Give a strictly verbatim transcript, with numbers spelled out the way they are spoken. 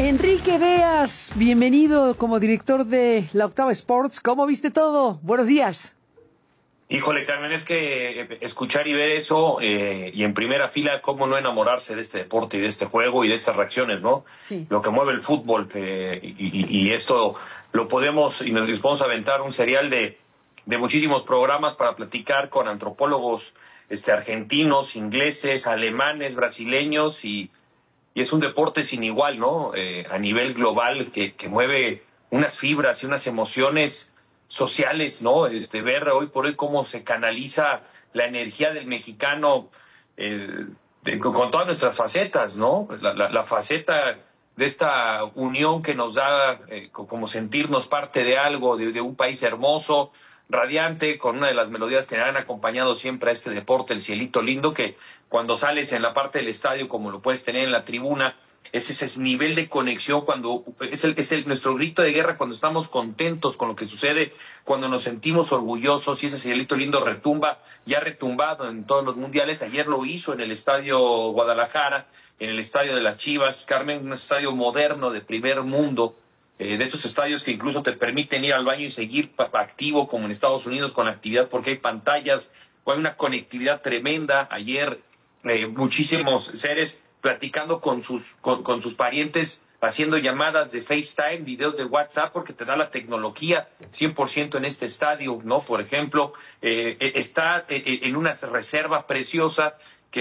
Enrique Beas, bienvenido como director de La Octava Sports. ¿Cómo viste todo? Buenos días. Híjole, Carmen, es que escuchar y ver eso, eh, y en primera fila, cómo no enamorarse de este deporte y de este juego y de estas reacciones, ¿no? Sí. Lo que mueve el fútbol, eh, y, y, y esto lo podemos, y nos podemos aventar un serial de, de muchísimos programas para platicar con antropólogos este, argentinos, ingleses, alemanes, brasileños, y, y es un deporte sin igual, ¿no? Eh, a nivel global, que, que mueve unas fibras y unas emociones sociales, ¿no? Este, ver hoy por hoy cómo se canaliza la energía del mexicano, eh, de, con todas nuestras facetas, ¿no? La, la, la faceta de esta unión que nos da eh, como sentirnos parte de algo, de, de un país hermoso, radiante, con una de las melodías que han acompañado siempre a este deporte, el cielito lindo, que cuando sales en la parte del estadio, como lo puedes tener en la tribuna, es ese nivel de conexión, cuando es el, es el nuestro grito de guerra, cuando estamos contentos con lo que sucede, cuando nos sentimos orgullosos, y ese cielito lindo retumba, ya ha retumbado en todos los mundiales. Ayer lo hizo en el Estadio Guadalajara, en el Estadio de las Chivas, Carmen, un estadio moderno de primer mundo, eh, de esos estadios que incluso te permiten ir al baño y seguir activo, como en Estados Unidos, con la actividad, porque hay pantallas, hay una conectividad tremenda. Ayer eh, muchísimos seres platicando con sus, con, con sus parientes, haciendo llamadas de FaceTime, videos de WhatsApp, porque te da la tecnología cien por ciento en este estadio, ¿no? Por ejemplo, eh, está en una reserva preciosa